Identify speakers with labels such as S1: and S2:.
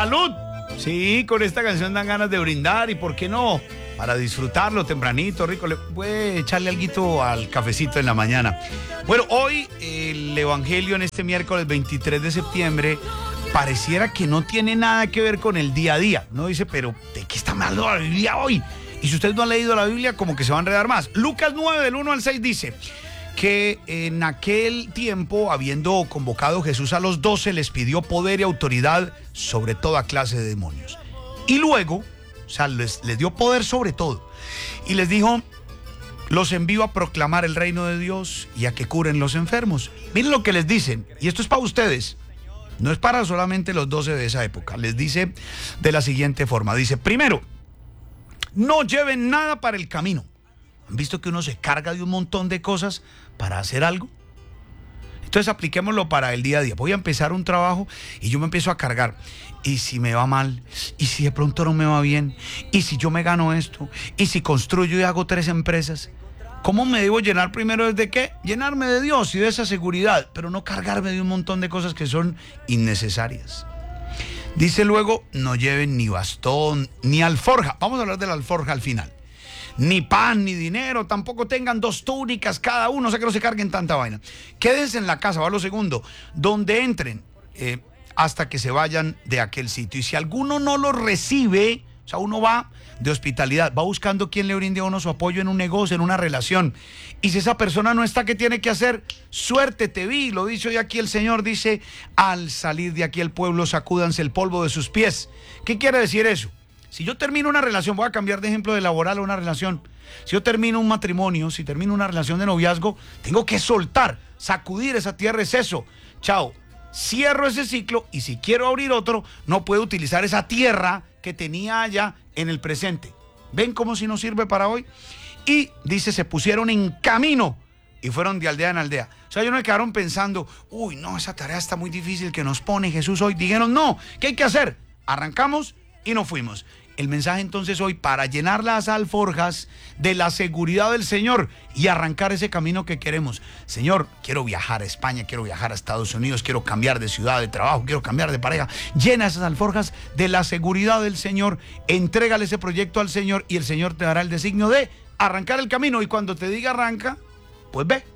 S1: ¡Salud! Sí, con esta canción dan ganas de brindar y ¿por qué no? Para disfrutarlo tempranito, rico. Le puede echarle alguito al cafecito en la mañana. Bueno, hoy el evangelio en este miércoles 23 de septiembre pareciera que no tiene nada que ver con el día a día. No dice, pero ¿de qué está hablando la Biblia hoy? Y si usted no ha leído la Biblia, como que se va a enredar más. Lucas 9, del 1 al 6 dice que en aquel tiempo, habiendo convocado Jesús a los 12, les pidió poder y autoridad sobre toda clase de demonios. Y luego, o sea, les dio poder sobre todo. Y les dijo, los envío a proclamar el reino de Dios y a que curen los enfermos. Miren lo que les dicen, y esto es para ustedes. No es para solamente los 12 de esa época. Les dice de la siguiente forma. Dice, primero, no lleven nada para el camino. ¿Han visto que uno se carga de un montón de cosas para hacer algo? Entonces apliquémoslo para el día a día. Voy a empezar un trabajo y yo me empiezo a cargar. ¿Y si me va mal? ¿Y si de pronto no me va bien? ¿Y si yo me gano esto? ¿Y si construyo y hago 3 empresas? ¿Cómo me debo llenar primero desde qué? Llenarme de Dios y de esa seguridad, pero no cargarme de un montón de cosas que son innecesarias. Dice luego, no lleven ni bastón, ni alforja. Vamos a hablar de la alforja al final. Ni pan, ni dinero, tampoco tengan 2 túnicas cada uno, o sea que no se carguen tanta vaina. Quédense en la casa, va lo segundo, donde entren hasta que se vayan de aquel sitio. Y si alguno no lo recibe, o sea, uno va de hospitalidad, va buscando quien le brinde a uno su apoyo en un negocio, en una relación. Y si esa persona no está, ¿qué tiene que hacer? Suerte, te vi, lo dicho de aquí el Señor, dice, al salir de aquí el pueblo, sacúdanse el polvo de sus pies. ¿Qué quiere decir eso? Si yo termino una relación, voy a cambiar de ejemplo de laboral a una relación. Si yo termino un matrimonio, si termino una relación de noviazgo, tengo que soltar, sacudir esa tierra, es eso. Chao, cierro ese ciclo y si quiero abrir otro, no puedo utilizar esa tierra que tenía allá en el presente. ¿Ven cómo si no sirve para hoy? Y dice, se pusieron en camino y fueron de aldea en aldea. O sea, ellos no quedaron pensando, uy, no, esa tarea está muy difícil que nos pone Jesús hoy. Dijeron, no, ¿qué hay que hacer? Arrancamos y nos fuimos. El mensaje entonces hoy, para llenar las alforjas de la seguridad del Señor y arrancar ese camino que queremos. Señor, quiero viajar a España, quiero viajar a Estados Unidos, quiero cambiar de ciudad, de trabajo, quiero cambiar de pareja. Llena esas alforjas de la seguridad del Señor, entrégale ese proyecto al Señor y el Señor te dará el designio de arrancar el camino. Y cuando te diga arranca, pues ve.